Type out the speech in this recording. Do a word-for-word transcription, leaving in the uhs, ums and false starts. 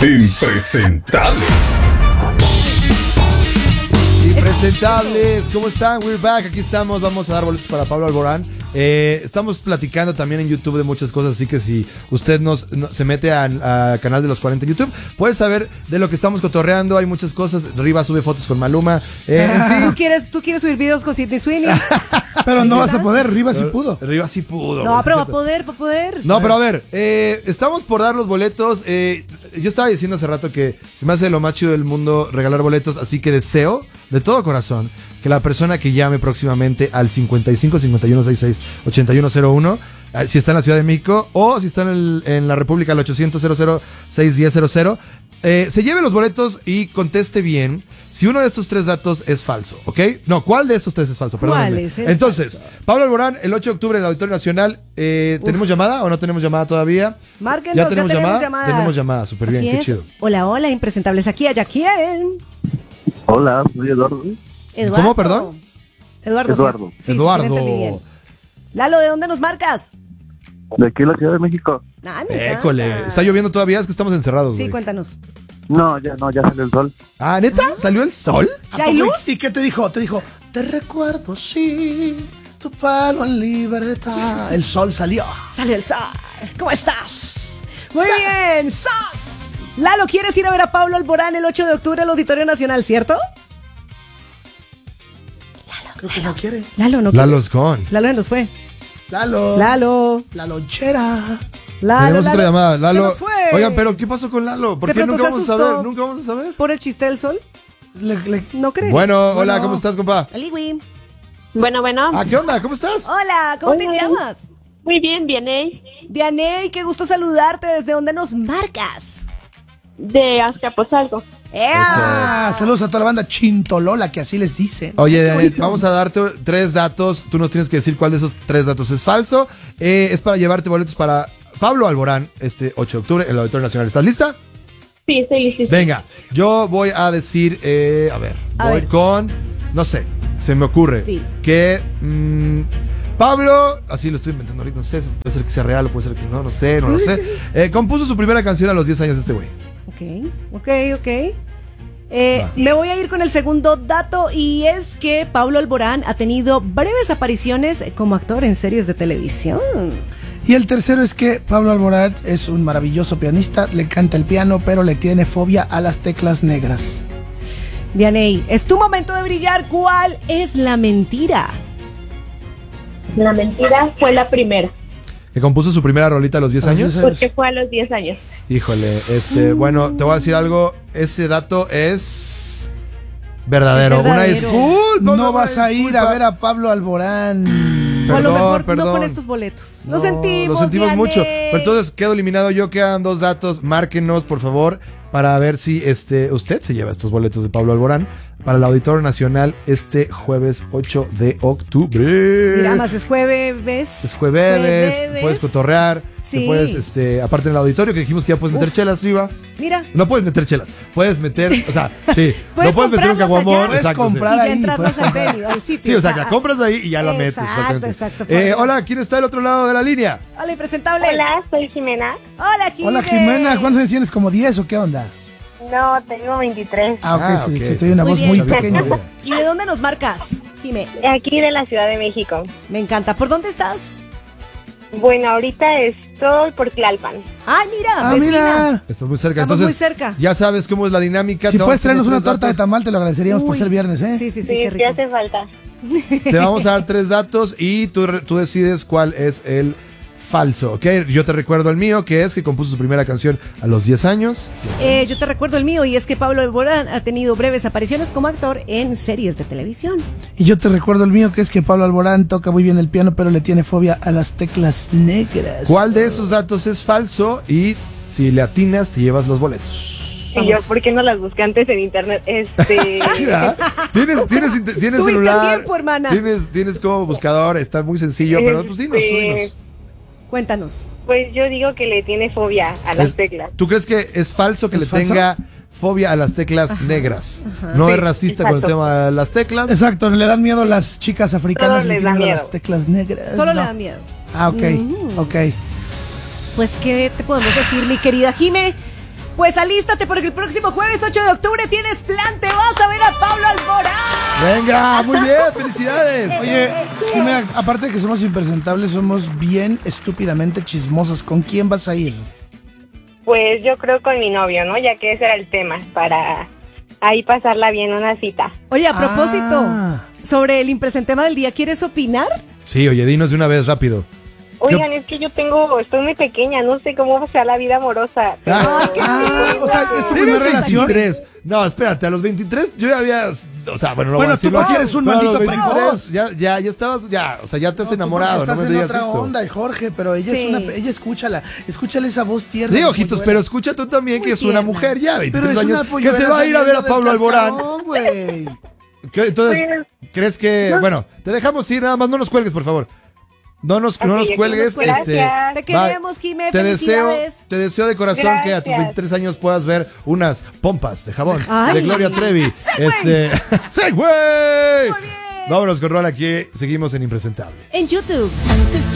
Impresentables. Impresentables, ¿cómo están? We're back, aquí estamos, vamos a dar boletos para Pablo Alborán. Eh, estamos platicando también en YouTube de muchas cosas, así que si usted nos, no, se mete al canal de los cuarenta en YouTube, puede saber de lo que estamos cotorreando. Hay muchas cosas. Riva sube fotos con Maluma. Eh, en fin. ¿Tú quieres, tú quieres subir videos con Sidney Sweeney. Pero no vas a poder, Riva sí pudo. Riva sí pudo. No, pero va a poder, va a poder. No, pero a ver, eh, estamos por dar los boletos. Eh, yo estaba diciendo hace rato que se me hace lo más chido del mundo regalar boletos, así que deseo de todo corazón que la persona que llame próximamente al cincuenta y cinco cincuenta y uno sesenta y seis ochenta y uno cero uno, si está en la Ciudad de México o si está en, el, en la República, al ochocientos cero cero seis diez cero cero, eh, se lleve los boletos y conteste bien si uno de estos tres datos es falso, ¿ok? No, ¿cuál de estos tres es falso? ¿Cuál es el Entonces, falso? Pablo Alborán, el ocho de octubre en el Auditorio Nacional. Eh, ¿Tenemos llamada o no tenemos llamada todavía? Márquenos, ¿Ya tenemos, ya tenemos llamada? llamada. Tenemos llamada, súper bien, Así qué es. chido. Hola, hola, impresentables. Aquí, allá, ¿quién? Hola, soy Eduardo. Eduardo. ¿Cómo, perdón? Eduardo. Eduardo. Sí, sí, Eduardo. sí, lo entendí bien. Lalo, ¿de dónde nos marcas? De aquí en la Ciudad de México. Ah, me encanta. École, ¿está lloviendo todavía? Es que estamos encerrados, Sí, güey. cuéntanos. No, ya no, ya salió el sol. Ah, ¿neta? ¿Salió el sol? ¿Ya hay luz? ¿Y qué te dijo? Te dijo, te recuerdo, sí, tu palo en libertad. El sol salió. Sale el sol. ¿Cómo estás? Muy bien, ¡sas! Lalo, ¿quieres ir a ver a Pablo Alborán el ocho de octubre al Auditorio Nacional, cierto? Creo que no quiere. Lalo, no quiere. Lalo's gone. Lalo se nos fue. Lalo. Lalo. La lonchera. Lalo. Tenemos otra Lalo. llamada. Se Lalo. nos fue. Oigan, pero ¿qué pasó con Lalo? ¿Por De qué pronto nunca se vamos a asustó. saber? ¿Nunca vamos a saber? ¿Por el chiste del sol? Le, le- No creo. Bueno, hola, Bueno. ¿cómo estás, compa? Aliwi. Bueno, bueno. Ah, ¿qué onda? ¿Cómo estás? Hola, ¿cómo te Hola. llamas? Muy bien, viene Dianey, qué gusto saludarte. ¿Desde dónde nos marcas? de Azcapotzalco. ¡Ea! Ah, saludos a toda la banda Chintolola, que así les dicen. Oye, Danet, vamos a darte tres datos. Tú nos tienes que decir cuál de esos tres datos es falso. Eh, es para llevarte boletos para Pablo Alborán este ocho de octubre en el Auditorio Nacional. ¿Estás lista? Sí, estoy lista. Venga, yo voy a decir, eh, a ver, A voy ver. con, no sé, se me ocurre Dilo. que mm, Pablo, así lo estoy inventando ahorita, no sé, puede ser que sea real o puede ser que no, no sé, no lo sé. Eh, compuso su primera canción a los diez años este güey. Ok, ok, ok. Eh, Va. me voy a ir con el segundo dato y es que Pablo Alborán ha tenido breves apariciones como actor en series de televisión. Y el tercero es que Pablo Alborán es un maravilloso pianista, le canta el piano, pero le tiene fobia a las teclas negras. Dianey, es tu momento de brillar. ¿Cuál es la mentira? La mentira fue la primera, Que compuso su primera rolita a los diez A los años. diez años. porque fue a los diez años. Híjole, este, bueno, te voy a decir algo, ese dato es verdadero. Es verdadero. Una disculpa. No una vas a ir disculpa. a ver a Pablo Alborán. o a lo Perdón, mejor no perdón. con estos boletos. Lo No, sentimos. Lo sentimos Dianey. mucho. Pero entonces quedo eliminado yo, quedan dos datos. Márquenos, por favor, para ver si este usted se lleva estos boletos de Pablo Alborán para el Auditorio Nacional este jueves ocho de octubre. Mira, más es jueves. Es jueves, Jueves. puedes cotorrear, Sí. te puedes, este, aparte en el auditorio que dijimos que ya puedes meter Uf. chelas, Riva. Mira. No puedes meter chelas, puedes meter, o sea, sí, Puedes no puedes meter un comprarlas caguamón, allá. Puedes exacto, sí. comprar Y ya ahí, entrarlas pues. al venue, al sitio. Sí, o sea, la compras ahí y ya la metes. Exacto, exactamente. exacto, por Eh, eso. hola, ¿quién está del otro lado de la línea? Hola, impresentable. Hola, soy Jimena. Hola, Jimena. Hola Jimena, ¿cuántos años tienes? ¿Como diez o qué onda? No, tengo veintitrés. Ah, ok, Ah, sí, ok. sí, estoy una Muy voz bien. muy pequeña. ¿Y de dónde nos marcas, Jimé? Aquí de la Ciudad de México. Me encanta. ¿Por dónde estás? Bueno, ahorita estoy por Tlalpan. Ay, mira, Ah, vecina. mira. Estás muy cerca, Estamos entonces muy cerca. ya sabes cómo es la dinámica. Si te puedes vamos a traernos hacer una tres torta de datos. tamal, te lo agradeceríamos por Uy. ser viernes, ¿eh? Sí, sí, sí, Sí, qué sí rico. hace falta. Te vamos a dar tres datos y tú, re- tú decides cuál es el falso, ¿ok? Yo te recuerdo el mío, que es que compuso su primera canción a los diez años. Eh, yo te recuerdo el mío y es que Pablo Alborán ha tenido breves apariciones como actor en series de televisión. Y yo te recuerdo el mío, que es que Pablo Alborán toca muy bien el piano, pero le tiene fobia a las teclas negras. ¿Cuál de esos datos es falso? Y si le atinas, te llevas los boletos. Y yo, ¿por qué no las busqué antes en internet? Este. ¿Ah? ¿Tienes, tienes, inter- tienes Tuviste celular? tiempo, hermana. Tienes, tienes como buscador, está muy sencillo, pero pues dinos, tú Este, dinos. Cuéntanos. Pues yo digo que le tiene fobia a las Es- teclas. ¿Tú crees que es falso que ¿Es le falso? tenga fobia a las teclas negras? No Sí, es racista con el exacto. tema de las teclas. Exacto, le dan miedo las chicas africanas, Solo le les tienen da miedo a miedo. las teclas negras. Solo no. le da miedo. Ah, ok, Mm. ok. Pues, ¿qué te podemos decir, mi querida Jime? Pues alístate porque el próximo jueves ocho de octubre tienes plan, te vas a ver a Pablo Alborán. Venga, muy bien, felicidades. Oye, Jimena, aparte de que somos impresentables, somos bien estúpidamente chismosos. ¿Con quién vas a ir? Pues yo creo con mi novio, ¿no? Ya que ese era el tema, para ahí pasarla bien una cita. Oye, a propósito, Ah. sobre el impresentema del día, ¿quieres opinar? Sí, oye, dinos de una vez rápido. Oigan, es que yo tengo, estoy muy pequeña, no sé cómo sea la vida amorosa. Ah, Ah, o sea, ¿es tu ¿Tienes primera relación? veintitrés? No, espérate, a los veintitrés yo ya había, o sea, bueno, no Bueno, voy a tú decirlo. porque eres un pero a los maldito veintitrés precoz. ya, ya, ya estabas, ya, o sea, ya te has No, tú enamorado, porque no estás me en digas otra esto. onda, Jorge, pero ella Sí. es una, ella escúchala, escúchale esa voz tierna. Sí, de ojitos, polluela. pero escucha tú también Muy que es una tierna. mujer ya, Pero veintitrés es años, una que polluela se va a ir a ver a saliendo Pablo del Alborán. cascarón, güey. ¿Qué? Entonces, Pues, ¿crees que, bueno, te dejamos ir, nada más no nos cuelgues, por favor? No nos, no Ok, nos ok, cuelgues. gracias. Este, Te bye. queremos, Jimé, Te deseo, felicidades. te deseo de corazón que a tus Gracias. veintitrés años puedas ver unas pompas de jabón Ay. de Gloria Trevi. Este, ¡Segway! Muy bien. Vámonos con Rol aquí. Seguimos en Impresentables. En YouTube.